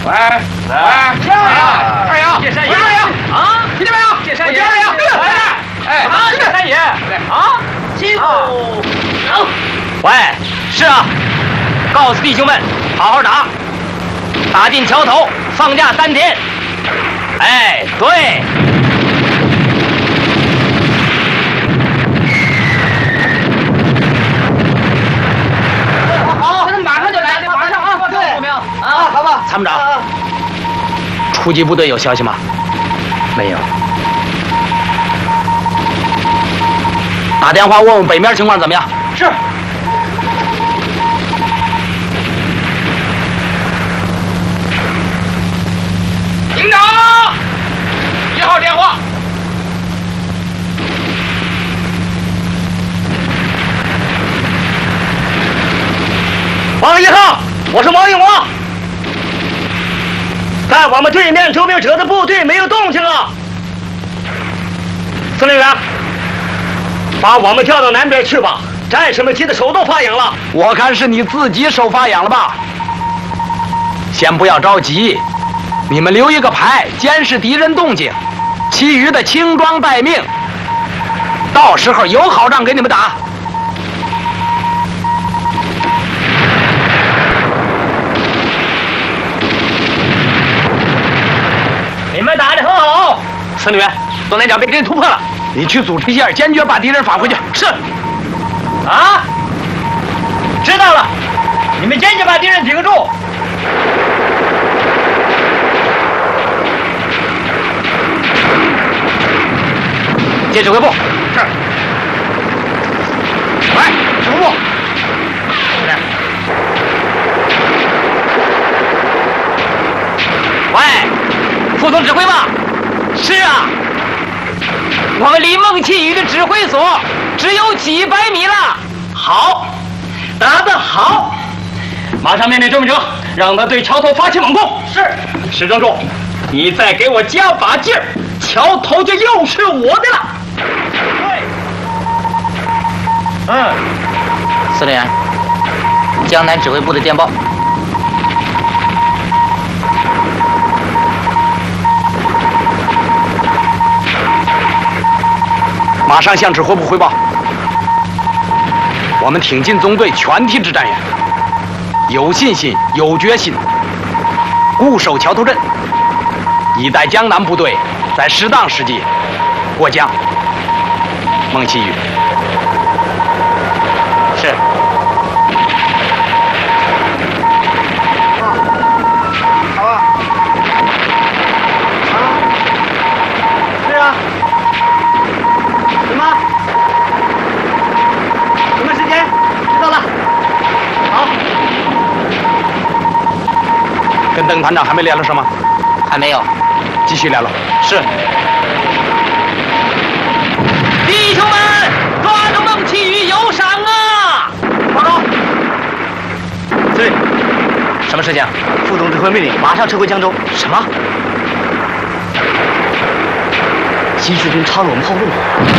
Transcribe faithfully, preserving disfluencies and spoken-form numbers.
喂喂，二爷， 叶山爷， 二爷啊， 听见没有？ 叶山爷， 哎， 啊，叶山爷，啊，辛苦。喂，是啊，告诉弟兄们，好好打，打进桥头，放假三天。哎，对。 好，那马上就来，马上啊！对，啊，好吧。 参谋长，初级部队有消息吗？没有。打电话问问北面情况怎么样？ 是。营长，一号电话。 王一号，我是王永王，在我们对面周边者的部队没有动静了。司令员，把我们调到南边去吧，战士们急得手都发痒了。我看是你自己手发痒了吧？先不要着急，你们留一个排监视敌人动静，其余的轻装待命，到时候有好仗给你们打。你们打得很好，司令员，东南角被敌人突破了，你去组织一下，坚决把敌人返回去。是。啊，知道了，你们坚决把敌人顶住。接指挥部。是。喂，指挥部。是。喂。副总指挥吧？是啊，我们离孟庆宇的指挥所只有几百米了。好，打得好！马上命令周明哲，让他对桥头发起猛攻。是。石庄柱，你再给我加把劲儿，桥头就又是我的了。对。嗯。司令员，江南指挥部的电报。马上向指挥部汇报，我们挺进中队全体之战员，有信心、有决心，固守桥头镇，以待江南部队在适当时机过江。孟其宇，是。 好啊。啊。是啊。什么？什么时间？知道了。好。 跟邓团长还没联络上吗？还没有。继续联络。是。弟兄们，抓住孟其宇有赏啊！报告。司令，什么事情？副总指挥命令，马上撤回江州。什么？ 习士兵插了我们后路。